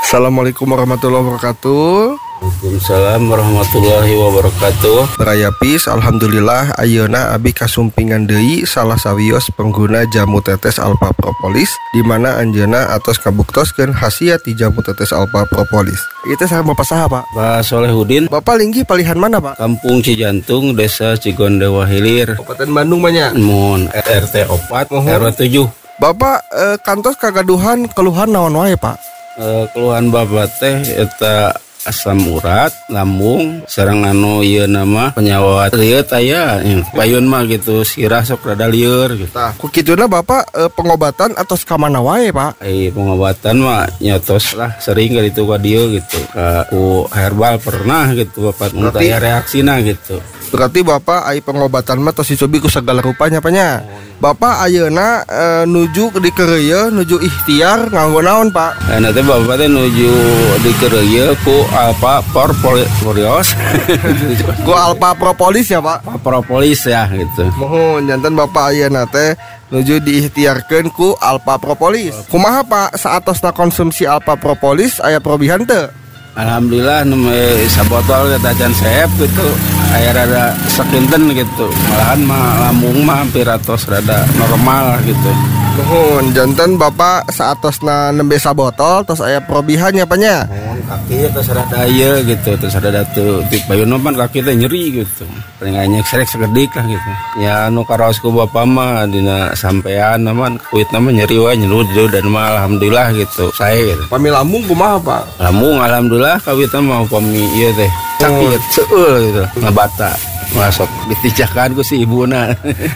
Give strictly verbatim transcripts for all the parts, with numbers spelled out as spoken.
Assalamualaikum warahmatullahi wabarakatuh. Waalaikumsalam warahmatullahi wabarakatuh. Berayapis, alhamdulillah ayeuna abi kasumpingan deui salah sawios pengguna jamu tetes Alpha Propolis, di mana anjeunna atos kabuktoskeun khasiat ti jamu tetes Alpha Propolis. Itu saya Bapak saha, Pak? Pak Solehudin, Bapak linggi palihan mana, Pak? Kampung Cijantung, Desa Cigondewa Hilir, Kabupaten Bandung banyak. Mun R T opat, Uhum. R W tujuh. Bapak eh, kantos kagaduhan keluhan naon wae, Pak? Eh, keluhan babat teh eta asam urat, lambung, sareng anu ieu nama penyawat lieur aya, payun mah gitu, sirah sok rada lieur gitu. Tah, ku kituna Bapak eh, pengobatan atos ka mana wae, Pak? Ai pengobatan mah nyatos lah sering kali itu ka dieu gitu. Ka ku herbal pernah gitu bapak mun Berarti- aya reaksina gitu. Berarti Bapak ai pengobatan mah tos dicobi ku sagala rupanya panya. Bapak ayeuna eh, nuju di kereuyeun nuju ikhtiar nganggo naon, Pak? Nah, nanti bapak teh nuju di kerja ku Alpha Propolis, Ku Alpha Propolis ya, Pak. Propolis ya gitu. Mohon jantan Bapak ayeuna teh nuju diikhtiarkeun ku Alpha Propolis. Kumaha Pak saatosna konsumsi Alpha Propolis aya probihan teu? Alhamdulillah nembe sabotol kata Jan Sep gitu. Aya rada sekinten gitu. Malahan mah lambung mah hampir atos rada normal gitu. Mohon jantan Bapak saatosna nembe sabotol tos aya probihan ya panya. Mohon kaki terus rada ieu gitu, terus rada teu ti payun pan kaki teh nyeri gitu. Paling anya serek segedik lah gitu. Ya anu karaos ku bapa mah dina sampean naman kuit nama nyeri wae nyerut dan mah alhamdulillah gitu. Sae gitu. Pami lambung kumaha Pak? Lambung alhamdulillah kawitan mau pami ieu teh sakit seueur gitu ngabata masuk ditijakan ku si ibuna.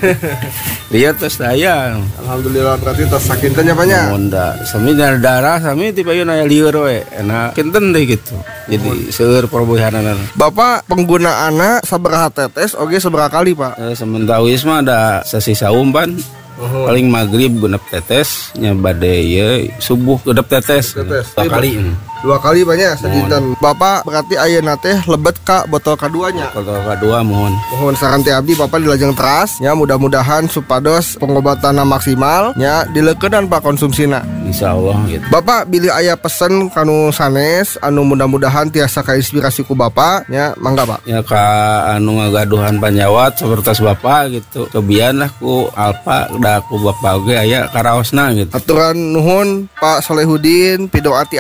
Lihat terus saya Alhamdulillah berarti tos sakinten ya panya. Monda sami darah darah sami ti payun aya lieur we enak kinten deh gitu. Jadi seueur perbuihanan. Bapak penggunaanna sabaraha tetes oge sabaraha kali Pak? Eh, sementawis mah ada sasisa umpan paling maghrib genep tetes nya bade ieu subuh genep tetes Tetes. dua kali. Dua kali banyak sakinten. Bapak berarti ayeuna teh lebet ka botol kaduanya. Kalau kedua mohon Mohon saran ti abdi Bapak dilajeng teras ya, mudah-mudahan supados pengobatanna maksimal nya dileukeunnan Pak konsumsina. insyaallah gitu. Bapak bilih aya pesen kanu sanes anu mudah-mudahan tiasa kainspirasi ku Bapak nya mangga Pak. Ya ka anu ngagaduhan panjawat sapertos bapak gitu. Kebian lah ku Alpa da ku bapak oge aya karaosna gitu. Aturan nuhun Pak Solehudin pidoa ti